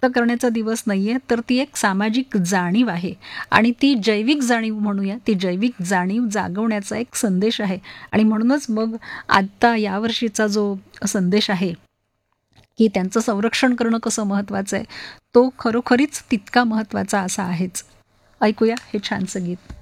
व्यक्त करण्याचा दिवस नाही आहे, तर ती एक सामाजिक जाणीव आहे आणि ती जैविक जाणीव म्हणूया, ती जैविक जाणीव जागवण्याचा एक संदेश आहे. आणि म्हणूनच मग आत्ता यावर्षीचा जो संदेश आहे की त्यांचं संरक्षण करणं कसं महत्त्वाचं आहे, तो खरोखरीच तितका महत्त्वाचा असा आहेच. ऐकूया हे छानसं गीत.